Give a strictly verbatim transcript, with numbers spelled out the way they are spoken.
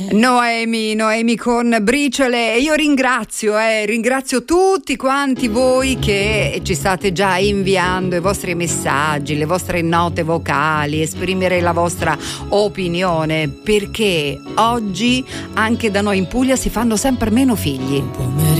Noemi, Noemi con Briciole. Io ringrazio, eh, ringrazio tutti quanti voi che ci state già inviando i vostri messaggi, le vostre note vocali, esprimere la vostra opinione, perché oggi anche da noi in Puglia si fanno sempre meno figli.